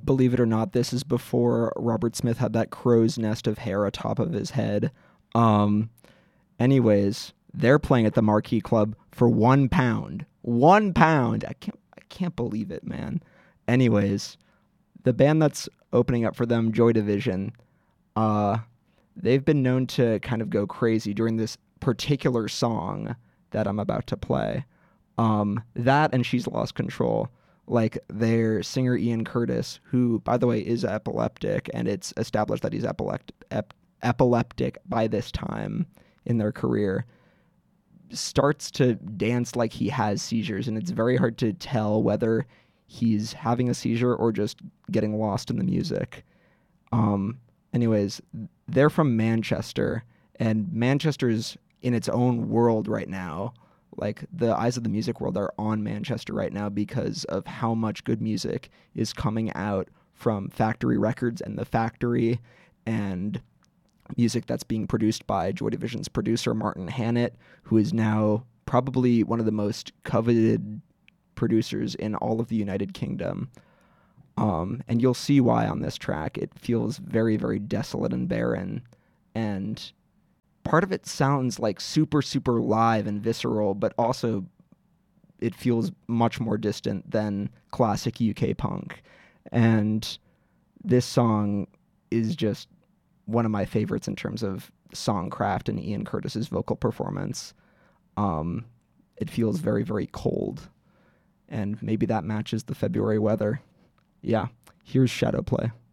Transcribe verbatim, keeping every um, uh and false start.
believe it or not, this is before Robert Smith had that crow's nest of hair atop of his head. Um, anyways, they're playing at the Marquee Club for one pound. One pound. I can't, I can't believe it, man. Anyways, the band that's opening up for them, Joy Division, uh, they've been known to kind of go crazy during this particular song that I'm about to play. Um, that and She's Lost Control. Like, their singer Ian Curtis, who, by the way, is epileptic, and it's established that he's epilept- ep- epileptic by this time in their career, starts to dance like he has seizures, and it's very hard to tell whether he's having a seizure or just getting lost in the music. Um, anyways, they're from Manchester, and Manchester's in its own world right now. Like, the eyes of the music world are on Manchester right now because of how much good music is coming out from Factory Records and The Factory, and music that's being produced by Joy Division's producer, Martin Hannett, who is now probably one of the most coveted producers in all of the United Kingdom. Um, and you'll see why on this track. It feels very, very desolate and barren, and part of it sounds like super, super live and visceral, but also it feels much more distant than classic U K punk. And this song is just one of my favorites in terms of songcraft and Ian Curtis's vocal performance. Um, it feels very, very cold, and maybe that matches the February weather. Yeah, here's Shadow Play.